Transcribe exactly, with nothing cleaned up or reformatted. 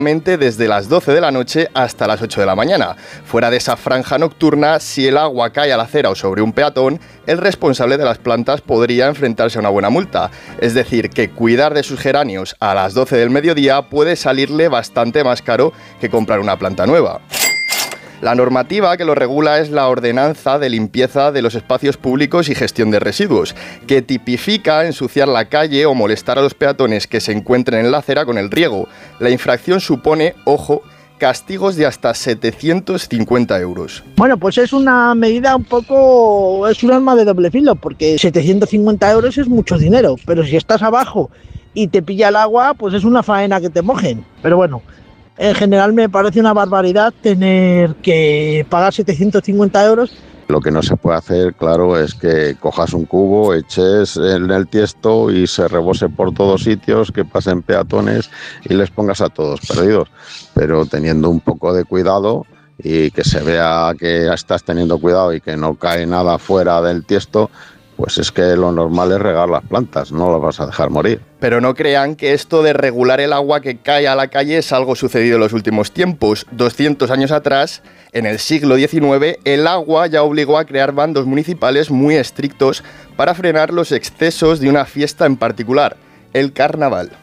desde las doce de la noche hasta las ocho de la mañana. Fuera de esa franja nocturna, si el agua cae a la acera o sobre un peatón, el responsable de las plantas podría enfrentarse a una buena multa. Es decir, que cuidar de sus geranios a las doce del mediodía puede salirle bastante más caro que comprar una planta nueva. La normativa que lo regula es la Ordenanza de Limpieza de los Espacios Públicos y Gestión de Residuos, que tipifica ensuciar la calle o molestar a los peatones que se encuentren en la acera con el riego. La infracción supone, ojo, castigos de hasta setecientos cincuenta euros. Bueno, pues es una medida un poco... es un arma de doble filo, porque setecientos cincuenta euros es mucho dinero, pero si estás abajo y te pilla el agua, pues es una faena que te mojen. Pero bueno, en general me parece una barbaridad tener que pagar setecientos cincuenta euros. Lo que no se puede hacer, claro, es que cojas un cubo, eches en el tiesto y se rebose por todos sitios, que pasen peatones y les pongas a todos perdidos. Pero teniendo un poco de cuidado y que se vea que estás teniendo cuidado y que no cae nada fuera del tiesto, pues es que lo normal es regar las plantas, no las vas a dejar morir. Pero no crean que esto de regular el agua que cae a la calle es algo sucedido en los últimos tiempos. doscientos años atrás, en el siglo diecinueve, el agua ya obligó a crear bandos municipales muy estrictos para frenar los excesos de una fiesta en particular, el carnaval.